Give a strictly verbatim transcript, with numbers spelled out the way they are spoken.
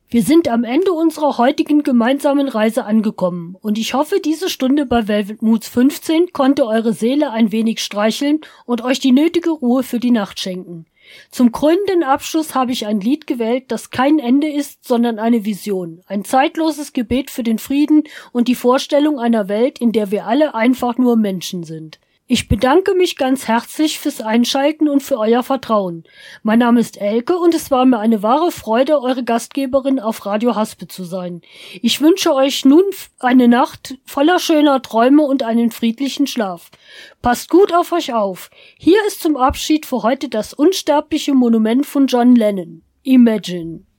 Wir sind am Ende unserer heutigen gemeinsamen Reise angekommen und ich hoffe, diese Stunde bei Velvet Moods fünfzehn konnte eure Seele ein wenig streicheln und euch die nötige Ruhe für die Nacht schenken. Zum krönenden Abschluss habe ich ein Lied gewählt, das kein Ende ist, sondern eine Vision, ein zeitloses Gebet für den Frieden und die Vorstellung einer Welt, in der wir alle einfach nur Menschen sind. Ich bedanke mich ganz herzlich fürs Einschalten und für euer Vertrauen. Mein Name ist Elke und es war mir eine wahre Freude, eure Gastgeberin auf Radio Haspe zu sein. Ich wünsche euch nun eine Nacht voller schöner Träume und einen friedlichen Schlaf. Passt gut auf euch auf. Hier ist zum Abschied für heute das unsterbliche Monument von John Lennon. Imagine.